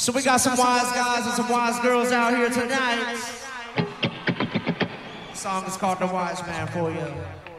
So we got some wise guys and some wise girls out here tonight. The song is called The Wise Man for you.